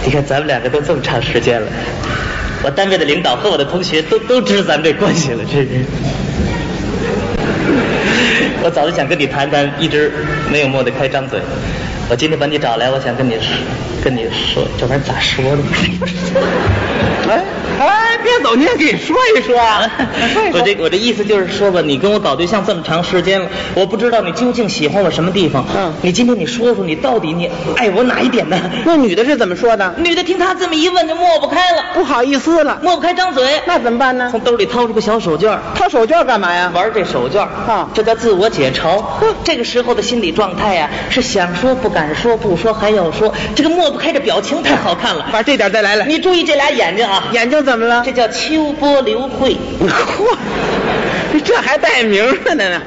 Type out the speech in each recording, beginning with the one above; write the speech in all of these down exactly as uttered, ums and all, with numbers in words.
你看咱们两个都这么长时间了，我单位的领导和我的同学都都知道咱们这关系了，这是。我早就想跟你谈谈，一直没有磨得开张嘴。我今天把你找来，我想跟你说，跟你说，这玩意儿咋说呢？ 哎哎，别走，您给说一说啊！ 我这我这意思就是说吧，你跟我搞对象这么长时间了，我不知道你究竟喜欢我什么地方。嗯，你今天你说说，你到底你爱我哪一点呢？ 那女的是怎么说的？ 女的听他这么一问就抹不开了， 不好意思了， 抹不开张嘴。 那怎么办呢？ 从兜里掏出个小手绢。 掏手绢干嘛呀？ 玩这手绢啊，这叫自我解嘲。这个时候的心理状态呀、啊，是想说不敢说，不说还要说，这个抹不开的表情太好看了。 把这点再来来。 你注意这俩眼睛啊， 眼睛怎么了？ 这叫秋波流慧。 嚯，这还带名儿呢。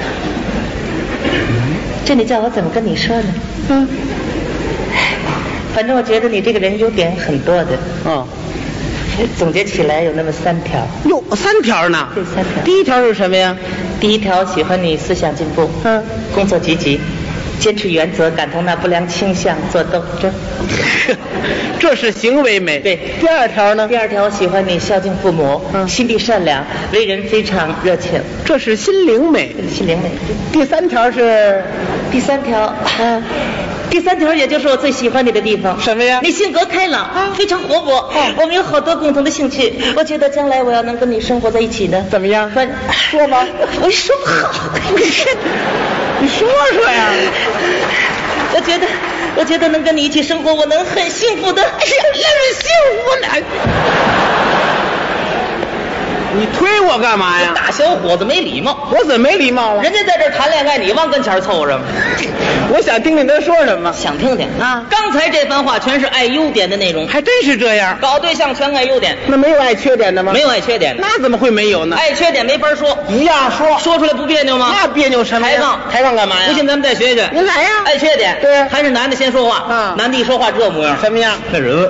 这你叫我怎么跟你说呢？嗯，反正我觉得你这个人优点很多的。嗯，总结起来有那么三条。 哟，三条呢？ 这三条。 第一条是什么呀？ 第一条，喜欢你思想进步，嗯，工作积极，坚持原则，感同那不良倾向，做斗争。 这是行为美。 对。 第二条呢？ 第二条，喜欢你孝敬父母，嗯，心地善良，为人非常热情。 这是心灵美。 心灵美。 第三条是？ 第三条，嗯。第三条也就是我最喜欢你的地方。 什么呀？ 你性格开朗，啊、非常活泼、哦。我们有好多共同的兴趣，我觉得将来我要能跟你生活在一起的。 怎么样？说吧。 我说好。 你说说呀。 我觉得，我觉得能跟你一起生活，我能很幸福的。哎呀， 是幸福呢。你推我干嘛呀？ 大小伙子没礼貌。 我怎么没礼貌了？ 人家在这儿谈恋爱，你往跟前凑着。 我想听听他说什么。 想听听啊！刚才这番话全是爱优点的内容， 还真是这样。 搞对象全爱优点， 那没有爱缺点的吗？ 没有爱缺点的。 那怎么会没有呢？ 爱缺点没法说， 一样说， 说出来不别扭吗？ 那别扭什么呀？ 抬杠， 抬杠干嘛呀？ 不信咱们再学学。 您来呀！ 爱缺点， 对， 还是男的先说话啊。男的一说话这模样， 什么样？ 那人，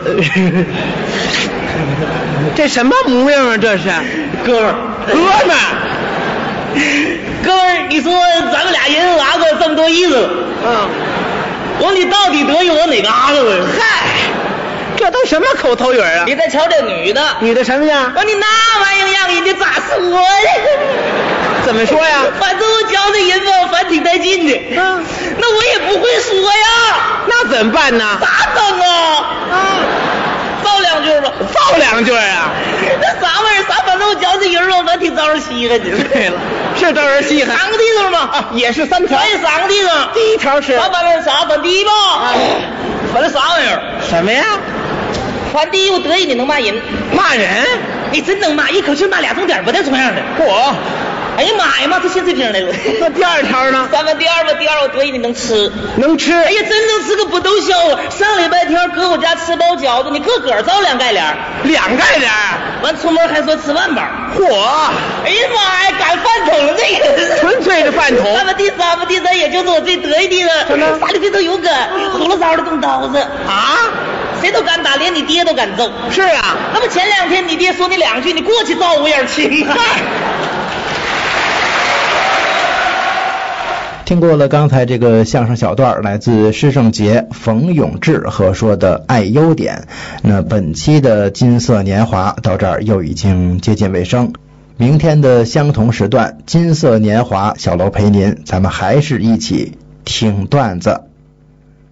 这什么模样啊？这是， 哥们儿。 哥们儿， 哥们儿，你说咱们俩人拉过这么多意思，嗯，我说你到底得意我哪嘎子了？ 嗨，这都什么口头语啊？ 你再瞧这女的， 女的什么样？ 我说你那玩意儿样，你咋死我呀？ 怎么说呀？ 反正我教的人吧，反正挺带劲的，嗯，那我也不会说呀， 那怎么办呢？ 咋整啊？啊。造两句吧， 造两句啊！ 那啥玩意儿？啥？反正我教这人我反正挺招人稀罕的。 对了，是招人稀罕。 三个地方嘛， 啊，也是三条。 还有三个地方。 第一条是。 反正啥？反第一吧。啊，反正啥玩意儿？ 什么呀？ 反第一，我得意你能骂人。 骂人？ 你真能骂，一口气骂俩重点，不带重样的。 我。 哎呀妈呀，骂出新水平来了。 那第二条呢？ 三番第二吧，第二我得意你能吃， 能吃。 哎呀，真能吃个不逗笑啊！上礼拜天搁我家吃包饺子，你个个造两盖脸， 两盖脸， 完出门还说吃万宝。 嚯！ 哎呀妈呀，赶饭桶了这个， 纯粹的饭桶。 那么第三吧，第三也就是我最得意的了。 什么？ 啥里边都有个葫芦烧的动刀子啊！ 谁都敢打，连你爹都敢揍。 是啊， 那么前两天你爹说你两句，你过去照我眼亲啊。 听过了刚才这个相声小段，来自施圣杰、冯永志和说的爱优点。那本期的金色年华到这儿又已经接近尾声，明天的相同时段金色年华，小楼陪您，咱们还是一起听段子。